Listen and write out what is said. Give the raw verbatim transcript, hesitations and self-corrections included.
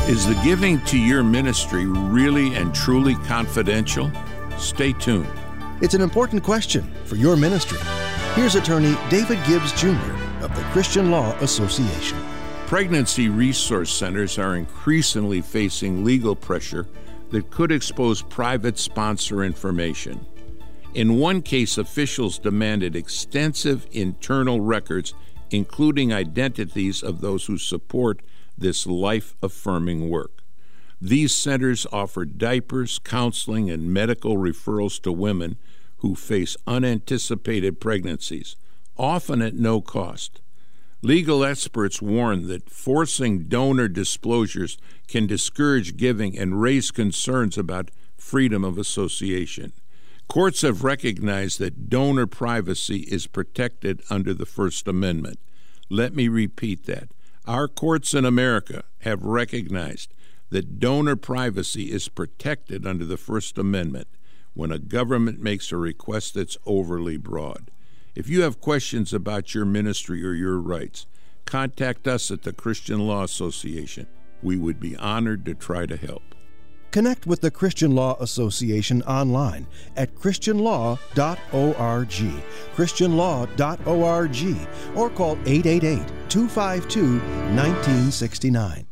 Is the giving to your ministry really and truly confidential? Stay tuned. It's an important question for your ministry. Here's attorney David Gibbs Junior of the Christian Law Association. Pregnancy resource centers are increasingly facing legal pressure that could expose private sponsor information. In one case, officials demanded extensive internal records, including identities of those who support this life-affirming work. These centers offer diapers, counseling, and medical referrals to women who face unanticipated pregnancies, often at no cost. Legal experts warn that forcing donor disclosures can discourage giving and raise concerns about freedom of association. Courts have recognized that donor privacy is protected under the First Amendment. Let me repeat that. Our courts in America have recognized that donor privacy is protected under the First Amendment when a government makes a request that's overly broad. If you have questions about your ministry or your rights, contact us at the Christian Law Association. We would be honored to try to help. Connect with the Christian Law Association online at christian law dot org, christian law dot org, or call eight eight eight, two five two, one nine six nine.